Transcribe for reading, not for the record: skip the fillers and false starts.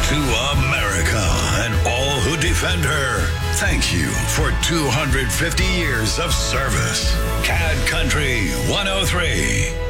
To America and all who defend her, thank you for 250 years of service. CAD Country 103.